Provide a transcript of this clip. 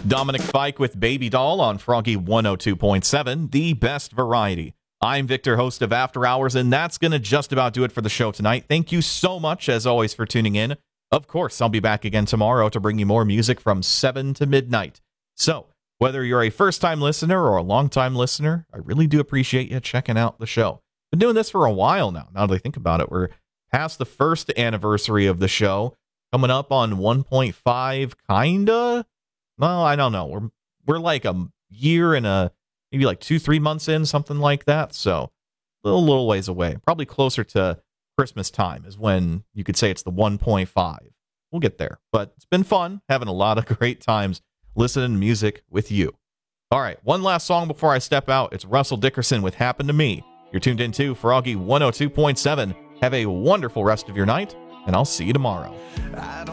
Dominic Fike with Baby Doll on Froggy 102.7, the best variety. I'm Victor, host of After Hours, and that's going to just about do it for the show tonight. Thank you so much, as always, for tuning in. Of course, I'll be back again tomorrow to bring you more music from 7 to midnight. So, whether you're a first-time listener or a long-time listener, I really do appreciate you checking out the show. Been doing this for a while now that I think about it. We're past the first anniversary of the show, coming up on 1.5, kinda. Well, I don't know. We're like a year and maybe like 2-3 months in, something like that. So a little ways away. Probably closer to Christmas time is when you could say it's the 1.5. We'll get there. But it's been fun, having a lot of great times listening to music with you. All right, one last song before I step out. It's Russell Dickerson with Happen to Me. You're tuned into Froggy 102.7. Have a wonderful rest of your night, and I'll see you tomorrow.